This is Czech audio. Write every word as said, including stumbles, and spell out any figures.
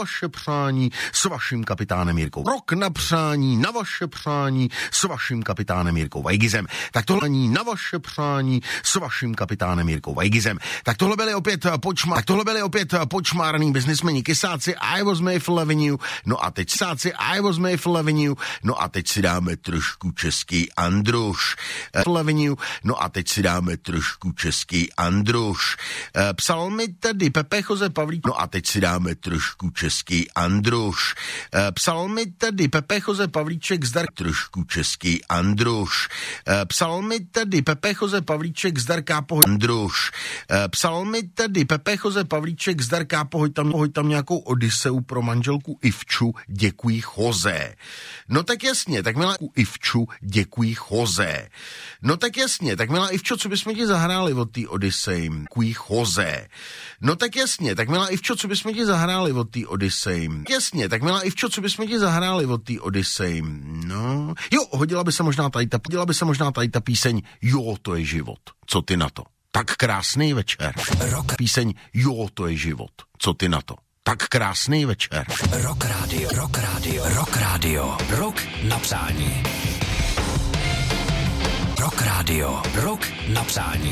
vaše přání s vaším kapitánem Jirkou. Rok na přání, na vaše přání s vaším kapitánem Jirkou Vajgizem. Tak tohle na vaše přání s vaším kapitánem Jirkou Vajgizem. Tak tohle byly opět počma, tak tohle byly opět počmárný biznismeni Kysáci, I was Mayfield Avenue, no a teď sáci I was Mayfield Avenue, no a teď si dáme trošku český Andruš. Avenue, no a teď si dáme trošku český Andruš. Psal mi tady Pepe Jose Pavlíček, no a teď si dáme trošku český Andruš. Psal mi tady Pepe Jose Pavlíček zdar trošku český Andruš. Psal mi tady Pepe Jose Pavlíček zdarká pohoď Andruš. Psal mi tady Pepe Jose Pavlíček zdarká pohoď tam, pohoď tam nějakou Odiseu pro manželku Ivču, děkuji Jose. No tak jasně, tak milá Ivču, děkuji Jose. No tak jasně, tak milá Ivčo, co bychom ti zahráli od té Odisej? Děkuji Jose. No tak jasně, tak milá Ivčo, co bychom ti zahráli od té Odisej? Jasně, tak milá Ivčo, co bychom ti zahráli od té Odisej? No, jo, hodila by se možná tady ta, hodila by se možná tady ta píseň Jo, to je život. Co ty na to? Tak krásný večer. Rock. Píseň Jo, to je život. Co ty na to? Tak krásný večer. Rock Radio, Rock Radio, Rock Radio, Rock na přání. Rock Radio, Rock na přání.